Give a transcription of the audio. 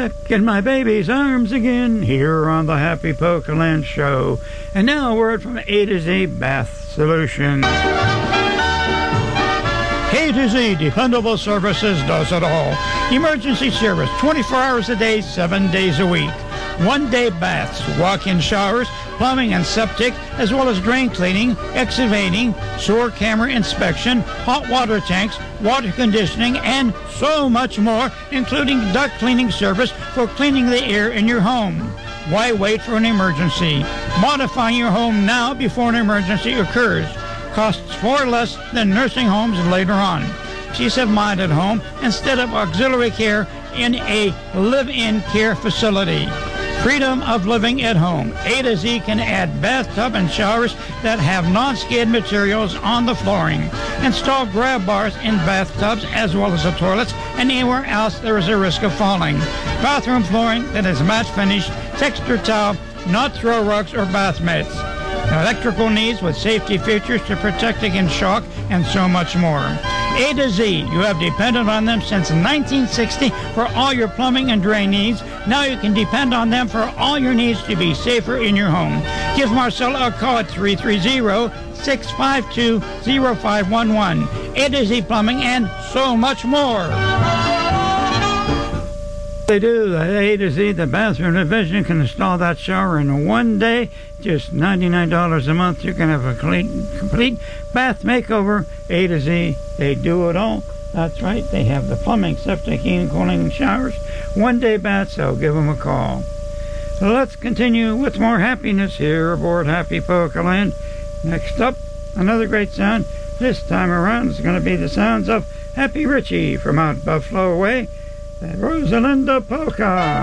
back in my baby's arms again here on the Happy Polka Land Show. And now a word from A to Z Bath Solutions. A to Z Dependable Services does it all. Emergency service 24 hours a day, 7 days a week. One-day baths, walk-in showers, plumbing and septic, as well as drain cleaning, excavating, sewer camera inspection, hot water tanks, water conditioning, and so much more, including duct cleaning service for cleaning the air in your home. Why wait for an emergency? Modify your home now before an emergency occurs. Costs far less than nursing homes later on. Peace of mind at home instead of auxiliary care in a live-in care facility. Freedom of living at home. A to Z can add bathtub and showers that have non-skid materials on the flooring. Install grab bars in bathtubs as well as the toilets and anywhere else there is a risk of falling. Bathroom flooring that is matte finish, texture tile, not throw rugs or bath mats. Electrical needs with safety features to protect against shock and so much more. A to Z, you have depended on them since 1960 for all your plumbing and drain needs. Now you can depend on them for all your needs to be safer in your home. Give Marcella a call at 330-652-0511. A to Z Plumbing and so much more. They do. The A to Z, the bathroom division, can install that shower in one day. Just $99 a month. You can have a complete bath makeover. A to Z, they do it all. That's right. They have the plumbing, septic, heating, cooling, and showers. One-day baths, so give them a call. So let's continue with more happiness here aboard Happy Polka Land. Next up, another great sound. This time around, it's going to be the sounds of Happy Richie from out Buffalo way. The Rosalinda Polka.